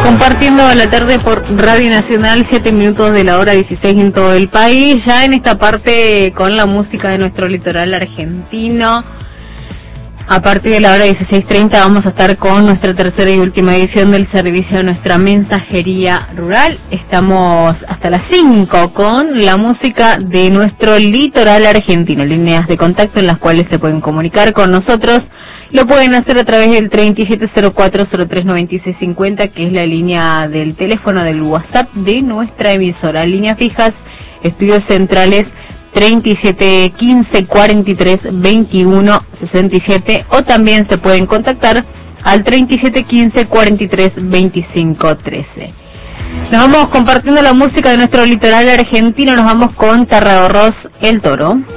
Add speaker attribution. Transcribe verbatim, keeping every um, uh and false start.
Speaker 1: Compartiendo la tarde por Radio Nacional, siete minutos de la hora dieciséis en todo el país, ya en esta parte con la música de nuestro litoral argentino. A partir de la hora dieciséis treinta vamos a estar con nuestra tercera y última edición del servicio de nuestra mensajería rural. Estamos hasta las cinco con la música de nuestro litoral argentino, líneas de contacto en las cuales se pueden comunicar con nosotros. Lo pueden hacer a través del treinta y siete cero cuatro cero tres noventa y seis cincuenta, que es la línea del teléfono del WhatsApp de nuestra emisora. Líneas fijas, estudios centrales treinta y siete quince cuarenta y tres veintiuno sesenta y siete, o también se pueden contactar al treinta y siete quince cuarenta y tres veinticinco trece. Nos vamos compartiendo la música de nuestro litoral argentino, nos vamos con Tarragorros, El Toro.